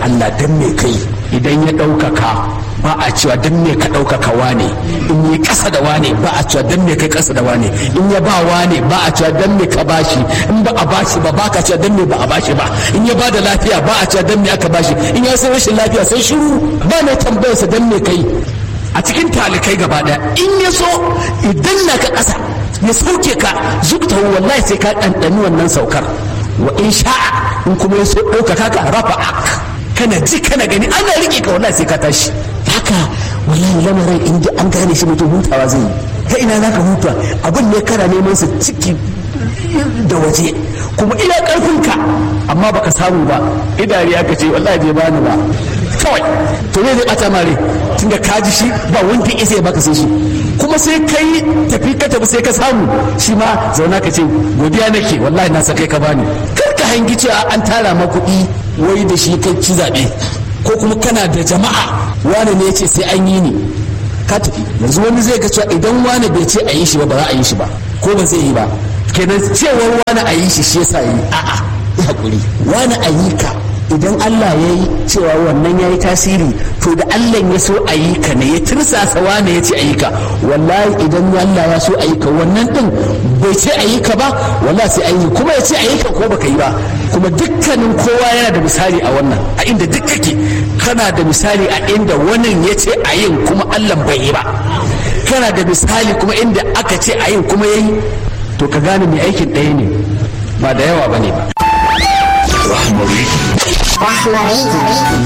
Allah dan me kai. Idan ya ɗaukaka ba a cewa dan me ka ɗaukaka wane, in yi ƙasa da wane ba a cewa dan me kai ƙasa da wane, in ya ba wane ba a cewa dan me ka bashi, in ba a bashi ba ba ka cewa dan me ba a bashi ba, in ya ba da lafiya ba a cewa dan me aka bashi, in ya san rashin lafiya sai shiru ba mai tambayarsa dan me kai. A cikin talikai gaba ɗaya in ya so idan na ka ƙasa ya sauke ka zukta wallahi sai ka ɗanɗani wannan saukar. Wa in sha'a in kuma ya so ɗaukaka ka rafa'ak, kana ji kana gani ana riƙe ka wallahi sai ka tashi. Haka wallahi lamarin in ji an gane shi mutum hutawa zai yi. Ta ina za ka huta abin ne kana neman sa ciki da waje kuma ina ƙarfinka amma baka samu ba, idari aka ce wallahi bai bani ba kawai to ne zai ɓata mare tunda ka ji shi ba wanda ya isa ya baka sai shi, kuma sai kai tafi ka tafi sai ka samu shi ma zauna ka ce godiya nake wallahi na sa kai ka bani. Kar ka hangi cewa an tara ma kuɗi wai da shi kai ci zaɓe ko kuma kana da jama'a wani ne ya ce sai an yi ni ka tafi. Yanzu wani zai ga cewa idan wani bai ce a yi shi ba ba za a yi shi ba ko ba zai yi ba, kenan cewar wani a yi shi yasa yi. A'a ya haƙuri wani a yi ka idan Allah ya yi cewa wannan ya yi tasiri to da Allah ya so a yi ka ne ya tirsasa wane ya ce a yi ka, wallahi idan Allah ya so a yi ka wannan din bai ce a yi ka ba wallahi sai an yi, kuma ya ce a yi ka ko baka yi ba. Kuma dukkanin kowa yana da misali a wannan, a inda duk kake kana da misali a inda wannan ya ce a yin kuma Allah bai yi ba, kana da misali kuma inda aka ce a yin kuma ya yi. To ka gane mai aikin ɗaya ne ba da yawa bane ba. Rahmari